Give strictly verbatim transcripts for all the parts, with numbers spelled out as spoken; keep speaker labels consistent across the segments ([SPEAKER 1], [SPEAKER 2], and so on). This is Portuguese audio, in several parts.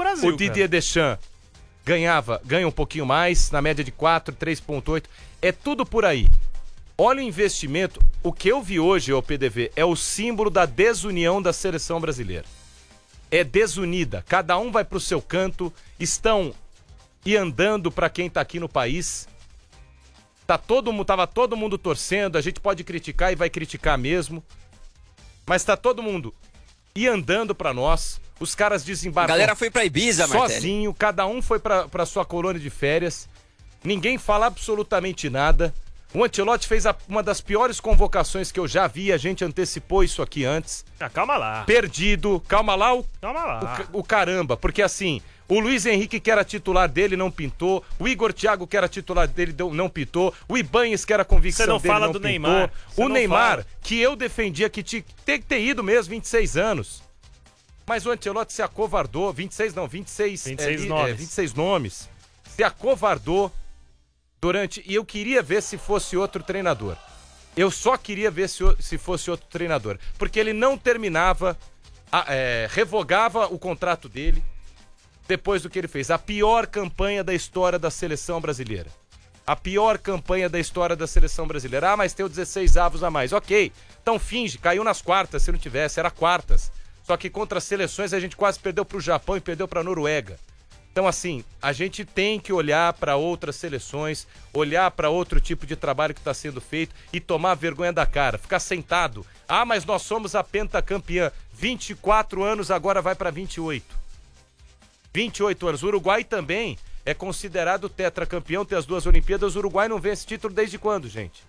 [SPEAKER 1] Brasil,
[SPEAKER 2] o Didier
[SPEAKER 1] cara.
[SPEAKER 2] Deschamps ganhava, ganha um pouquinho mais, na média de quatro, três vírgula oito. É tudo por aí. Olha o investimento. O que eu vi hoje, ô P D V, é o símbolo da desunião da seleção brasileira. É desunida. Cada um vai pro seu canto, estão e andando para quem tá aqui no país. Tá todo mundo, tava todo mundo torcendo, a gente pode criticar e vai criticar mesmo. Mas tá todo mundo e andando para nós. Os caras desembarcam.
[SPEAKER 3] A galera foi pra Ibiza, Martelli.
[SPEAKER 2] Sozinho, cada um foi pra, pra sua colônia de férias. Ninguém fala absolutamente nada. O Ancelotti fez a, uma das piores convocações que eu já vi. A gente antecipou isso aqui antes.
[SPEAKER 1] Ah, calma lá.
[SPEAKER 2] Perdido. Calma lá o,
[SPEAKER 1] Calma lá.
[SPEAKER 2] o, o caramba. Porque assim, o Luiz Henrique, que era titular dele, não pintou. O Igor Thiago, que era titular dele, não pintou. O Ibanez, que era convicção
[SPEAKER 1] Você não
[SPEAKER 2] dele,
[SPEAKER 1] fala
[SPEAKER 2] não
[SPEAKER 1] do
[SPEAKER 2] pintou.
[SPEAKER 1] Neymar. Você
[SPEAKER 2] O
[SPEAKER 1] não
[SPEAKER 2] Neymar,
[SPEAKER 1] fala.
[SPEAKER 2] que eu defendia que tinha que ter, ter ido mesmo, vinte e seis anos. Mas o Ancelotti se acovardou. vinte e seis não, vinte e seis,
[SPEAKER 1] vinte e seis
[SPEAKER 2] é,
[SPEAKER 1] nomes.
[SPEAKER 2] É, vinte e seis nomes. Se acovardou durante... E eu queria ver se fosse outro treinador. Eu só queria ver se, se fosse outro treinador. Porque ele não terminava, a, é, revogava o contrato dele depois do que ele fez. A pior campanha da história da seleção brasileira. A pior campanha da história da seleção brasileira. Ah, mas tem o dezesseis avos a mais. Ok, então finge, caiu nas quartas, se não tivesse, era quartas. Só que contra as seleções a gente quase perdeu pro Japão e perdeu pra Noruega. Então assim, a gente tem que olhar para outras seleções, olhar para outro tipo de trabalho que está sendo feito e tomar vergonha da cara, ficar sentado. Ah, mas nós somos a pentacampeã. vinte e quatro anos, agora vai para vinte e oito. vinte e oito anos. O Uruguai também é considerado tetracampeão, tem as duas Olimpíadas. O Uruguai não vence título desde quando, gente?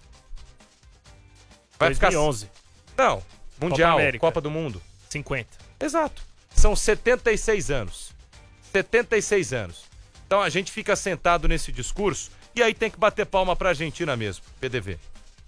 [SPEAKER 2] Vai
[SPEAKER 1] dois mil e onze.
[SPEAKER 2] Ficar... Não, Mundial,
[SPEAKER 1] Copa
[SPEAKER 2] Copa,
[SPEAKER 1] América.
[SPEAKER 2] do Mundo.
[SPEAKER 1] cinquenta.
[SPEAKER 2] Exato. São setenta e seis anos. setenta e seis anos. Então a gente fica sentado nesse discurso e aí tem que bater palma pra Argentina mesmo, P D V.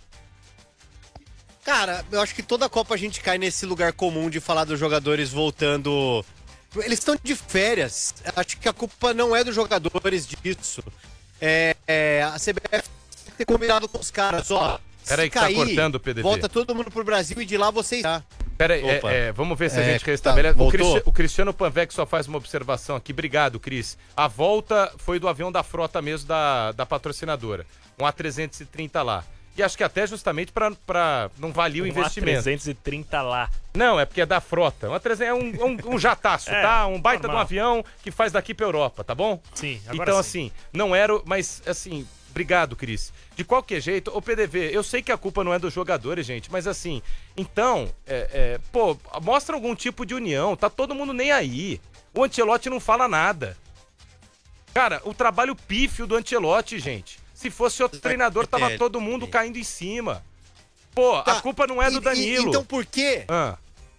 [SPEAKER 4] Cara, eu acho que toda Copa a gente cai nesse lugar comum de falar dos jogadores voltando. Eles estão de férias. Acho que a culpa não é dos jogadores disso. É, é, a C B F tem que ter combinado com os caras, ó.
[SPEAKER 2] Peraí que tá cortando o P D V.
[SPEAKER 4] Volta todo mundo pro Brasil e de lá vocês tá.
[SPEAKER 2] Pera aí,
[SPEAKER 4] Opa.
[SPEAKER 2] é, é, vamos ver se a
[SPEAKER 4] É,
[SPEAKER 2] gente restabelece.
[SPEAKER 4] tá,
[SPEAKER 2] o, Cristi-
[SPEAKER 4] voltou?
[SPEAKER 2] o Cristiano Panvec só faz uma observação aqui. Obrigado, Cris. A volta foi do avião da frota mesmo, da, da patrocinadora. Um A trezentos e trinta lá. E acho que até justamente pra, pra não valer o
[SPEAKER 1] Um
[SPEAKER 2] investimento.
[SPEAKER 1] A trezentos e trinta lá.
[SPEAKER 2] Não, é porque é da frota. Um A trezentos é um, um, um jataço,
[SPEAKER 1] É,
[SPEAKER 2] tá? Um baita
[SPEAKER 1] normal.
[SPEAKER 2] de um avião que faz daqui pra Europa, tá bom?
[SPEAKER 1] Sim, agora
[SPEAKER 2] Então,
[SPEAKER 1] sim.
[SPEAKER 2] assim, não era. Mas, assim, obrigado, Cris. De qualquer jeito, ô P D V, eu sei que a culpa não é dos jogadores, gente, mas assim, então, é, é, pô, mostra algum tipo de união, tá todo mundo nem aí. O Ancelotti não fala nada. Cara, o trabalho pífio do Ancelotti, gente. Se fosse outro treinador, tava todo mundo caindo em cima. Pô,
[SPEAKER 4] Tá,
[SPEAKER 2] a culpa não é do
[SPEAKER 4] e- e-
[SPEAKER 2] Danilo.
[SPEAKER 4] então por quê?
[SPEAKER 2] Ah.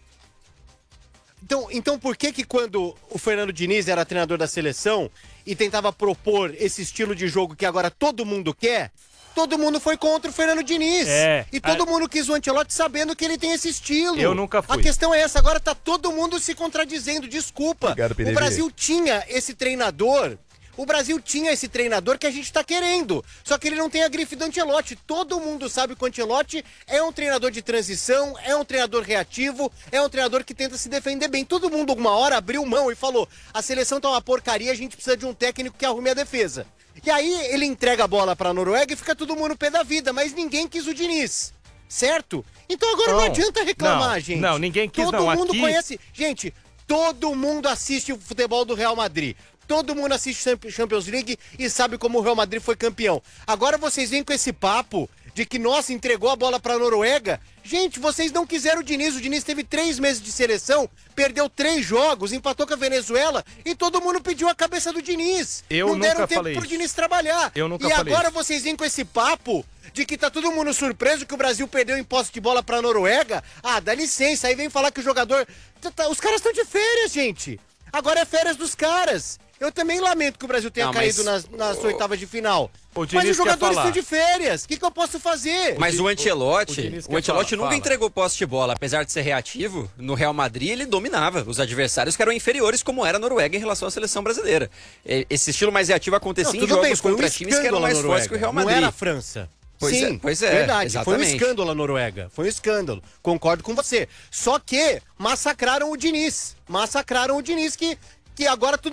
[SPEAKER 4] Então, então por que que quando o Fernando Diniz era treinador da seleção e tentava propor esse estilo de jogo que agora todo mundo quer, todo mundo foi contra o Fernando Diniz.
[SPEAKER 1] É,
[SPEAKER 4] E todo
[SPEAKER 1] a-
[SPEAKER 4] mundo quis o Ancelotti sabendo que ele tem esse estilo.
[SPEAKER 2] Eu nunca fui.
[SPEAKER 4] A questão é essa, agora tá todo mundo se contradizendo, desculpa.
[SPEAKER 5] Obrigado, P D V.
[SPEAKER 4] O Brasil tinha esse treinador... O Brasil tinha esse treinador que a gente tá querendo. Só que ele não tem a grife do Ancelotti. Todo mundo sabe que o Ancelotti é um treinador de transição, é um treinador reativo, é um treinador que tenta se defender bem. Todo mundo, alguma hora, abriu mão e falou: a seleção tá uma porcaria, a gente precisa de um técnico que arrume a defesa. E aí ele entrega a bola pra Noruega e fica todo mundo no pé da vida, mas ninguém quis o Diniz. Certo? Então agora não,
[SPEAKER 2] Não,
[SPEAKER 4] adianta reclamar,
[SPEAKER 2] não,
[SPEAKER 4] gente.
[SPEAKER 2] não, ninguém quis,
[SPEAKER 4] todo
[SPEAKER 2] não.
[SPEAKER 4] mundo
[SPEAKER 2] Aqui-
[SPEAKER 4] conhece. Gente, todo mundo assiste o futebol do Real Madrid. Todo mundo assiste Champions League e sabe como o Real Madrid foi campeão. Agora vocês vêm com esse papo de que, nossa, entregou a bola pra Noruega. Gente, vocês não quiseram o Diniz. O Diniz teve três meses de seleção, perdeu três jogos, empatou com a Venezuela e todo mundo pediu a cabeça do Diniz.
[SPEAKER 2] Eu
[SPEAKER 4] não deram
[SPEAKER 2] nunca
[SPEAKER 4] tempo
[SPEAKER 2] falei
[SPEAKER 4] pro
[SPEAKER 2] isso.
[SPEAKER 4] Diniz trabalhar.
[SPEAKER 2] Eu nunca
[SPEAKER 4] e
[SPEAKER 2] falei
[SPEAKER 4] agora
[SPEAKER 2] isso.
[SPEAKER 4] vocês vêm com esse papo de que tá todo mundo surpreso que o Brasil perdeu em posse de bola pra Noruega. Ah, dá licença, aí vem falar que o jogador... Tá- tá- Os caras estão de férias, gente. Agora é férias dos caras. Eu também lamento que o Brasil tenha
[SPEAKER 3] Não,
[SPEAKER 4] caído
[SPEAKER 3] mas-
[SPEAKER 4] nas, nas oitavas de final.
[SPEAKER 2] O Diniz
[SPEAKER 4] Mas os
[SPEAKER 2] quer
[SPEAKER 4] jogadores
[SPEAKER 2] falar.
[SPEAKER 4] estão de férias. O que, que eu posso fazer?
[SPEAKER 3] Mas o
[SPEAKER 2] o
[SPEAKER 3] Ancelotti,
[SPEAKER 2] Diniz
[SPEAKER 3] o,
[SPEAKER 2] quer
[SPEAKER 3] Ancelotti
[SPEAKER 2] falar,
[SPEAKER 3] nunca
[SPEAKER 2] fala.
[SPEAKER 3] entregou posse de bola, apesar de ser reativo. No Real Madrid ele dominava os adversários que eram inferiores, como era a Noruega em relação à seleção brasileira. E- Esse estilo mais reativo acontecia
[SPEAKER 4] Não,
[SPEAKER 3] em
[SPEAKER 4] tudo
[SPEAKER 3] jogos
[SPEAKER 4] bem, foi um
[SPEAKER 3] contra times que eram
[SPEAKER 4] escândalo a
[SPEAKER 3] mais fortes
[SPEAKER 4] Noruega.
[SPEAKER 3] que o Real
[SPEAKER 4] Não
[SPEAKER 3] Madrid.
[SPEAKER 4] era a França.
[SPEAKER 3] Pois
[SPEAKER 4] Sim,
[SPEAKER 3] é, pois é,
[SPEAKER 4] verdade. Foi um
[SPEAKER 3] exatamente.
[SPEAKER 4] escândalo a Noruega. Foi um escândalo. Concordo com você. Só que massacraram o Diniz. Massacraram o Diniz que, que agora tudo